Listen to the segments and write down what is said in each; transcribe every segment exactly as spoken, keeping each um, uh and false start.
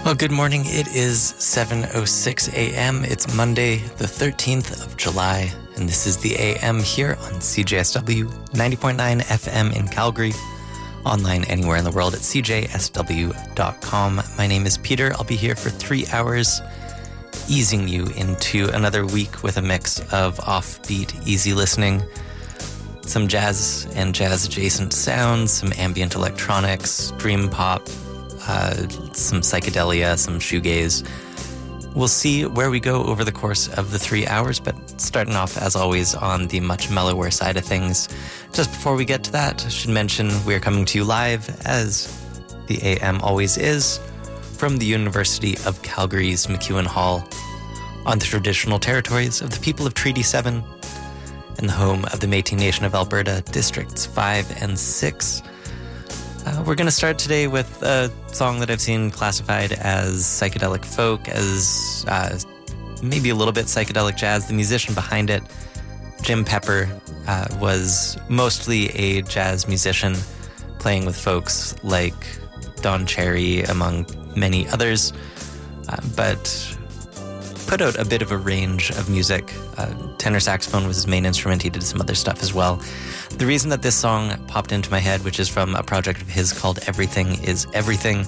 Well, good morning. It is seven oh six a.m. It's Monday, the thirteenth of July, and this is the A M here on C J S W ninety point nine F M in Calgary, online anywhere in the world at c j s w dot com. My name is Peter. I'll be here for three hours, easing you into another week with a mix of offbeat, easy listening, some jazz and jazz-adjacent sounds, some ambient electronics, dream pop, uh, some psychedelia, some shoegaze. We'll see where we go over the course of the three hours, but starting off, as always, on the much mellower side of things. Just before we get to that, I should mention we're coming to you live, as the A M always is, from the University of Calgary's MacEwan Hall, on the traditional territories of the people of Treaty seven, and the home of the Métis Nation of Alberta, Districts five and six. Uh, we're going to start today with a song that I've seen classified as psychedelic folk, as uh, maybe a little bit psychedelic jazz. The musician behind it, Jim Pepper, uh, was mostly a jazz musician, playing with folks like Don Cherry, among many others, uh, but put out a bit of a range of music. Uh, tenor saxophone was his main instrument. He did some other stuff as well. The reason that this song popped into my head, which is from a project of his called Everything is Everything.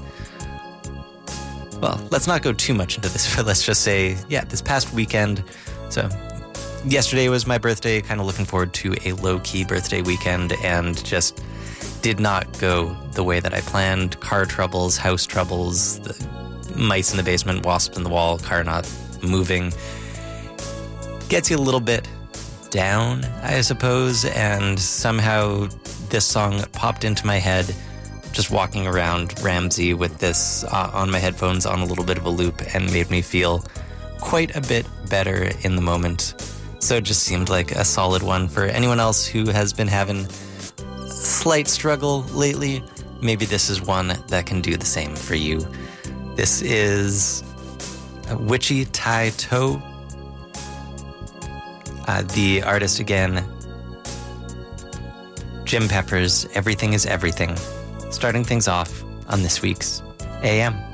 Well, let's not go too much into this, but let's just say, yeah, this past weekend. So yesterday was my birthday, kind of looking forward to a low-key birthday weekend, and just did not go the way that I planned. Car troubles, house troubles, the mice in the basement, wasps in the wall, car not moving. Gets you a little bit down, I suppose, and somehow this song popped into my head just walking around Ramsey with this uh, on my headphones on a little bit of a loop, and made me feel quite a bit better in the moment. So it just seemed like a solid one for anyone else who has been having slight struggle lately. Maybe this is one that can do the same for you. This is Witchy Tai Toe. Uh, the artist again, Jim Pepper's Everything is Everything, starting things off on this week's A M.